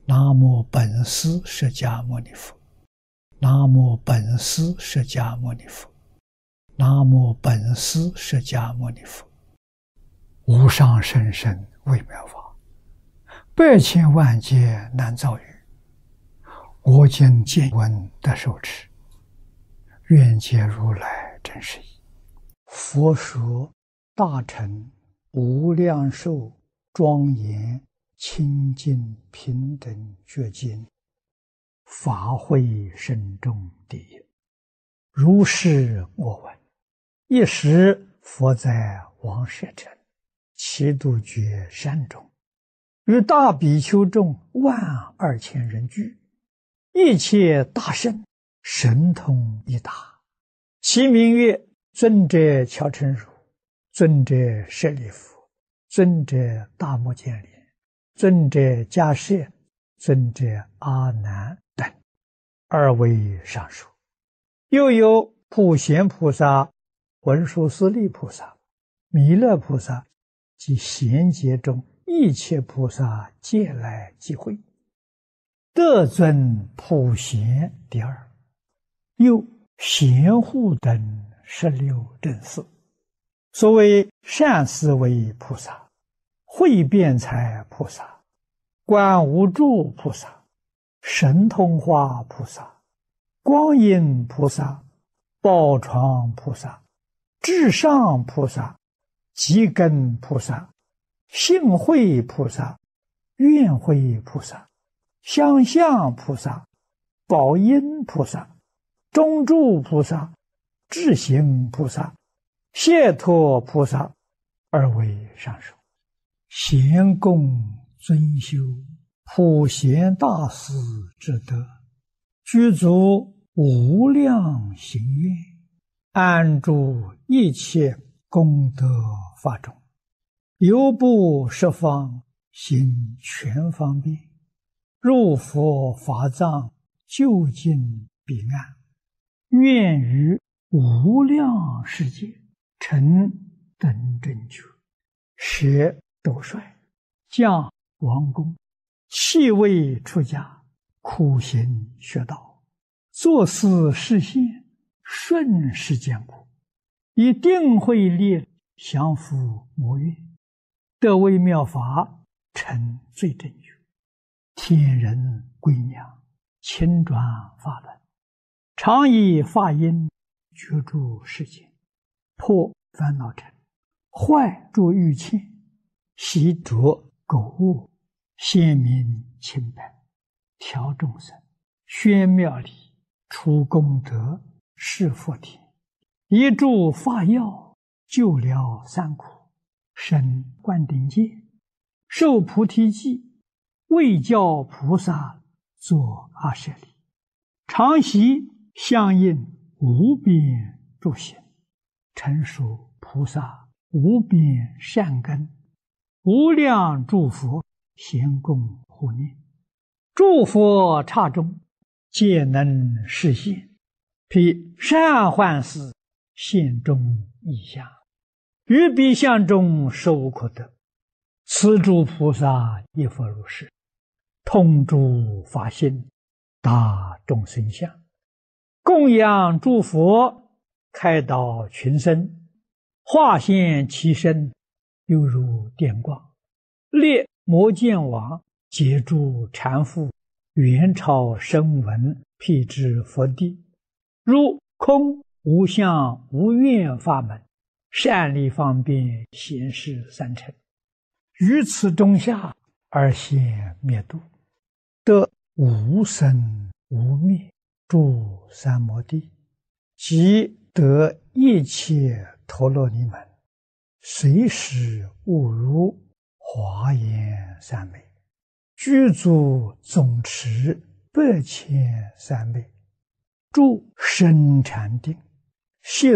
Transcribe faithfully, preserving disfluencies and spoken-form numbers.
南无本师释迦牟尼佛，南无本师释迦牟尼佛，南无本师释迦牟尼佛。无上甚深微妙法，百千万劫难遭遇。我今见闻得受持，愿解如来真实义。佛说大乘无量寿庄严清净平等觉经，法会深重第一。如是我闻，一时佛在王舍城祇度觉山中，与大比丘众万二千人聚，一切大圣神通一达，其名曰尊者乔陈如、尊者舍利弗、尊者大目犍连、尊者迦摄、尊者阿难等，二位上首。又有普贤菩萨、文殊师利菩萨、弥勒菩萨及贤劫中一切菩萨皆来集会，得尊普贤第二。又贤护等十六正士，所谓善思维菩萨、慧辩才菩萨、观无住菩萨、神通化菩萨、光阴菩萨、宝床菩萨、至上菩萨、积根菩萨、性慧菩萨、愿慧菩萨、相向菩萨、宝音菩萨、中住菩萨、智行菩萨、解脱菩萨，二位上首。贤供尊修普贤大士之德，具足无量行愿，安住一切功德法中，游步十方，行全方便，入佛法藏，究竟彼岸，愿于无量世界成等正觉，舍斗率，降王宫，弃位出家，苦行学道，作思实现，顺世间苦，以定慧力降伏魔怨，得微妙法，成最正觉，天人归娘，亲转法轮，常以法音觉住世间，破烦恼尘，坏诸欲牵，习着垢物，显明清白，调众生，宣妙理，除功德，示佛田，一助法药，救了三苦，生灌顶戒，受菩提记，为教菩萨作阿舍利，常习相应无边诸行，成熟菩萨无边善根，无量诸佛咸供护念，诸佛刹中皆能示现，披善幻事现中异相，于彼相中实无可得。此诸菩萨亦复如是，通诸法性，达众生相，供养诸佛，开导群生，化现其身，犹如电光，列摩犍王，解诸缠缚，元朝声闻，辟支佛地，如空无相无愿法门，善利方便显示三乘，于此中下而现灭度，得无生无灭诸三摩地，即得一切陀罗尼门，随时悟如华严三昧，具足总持百千三昧，住深禅定，悉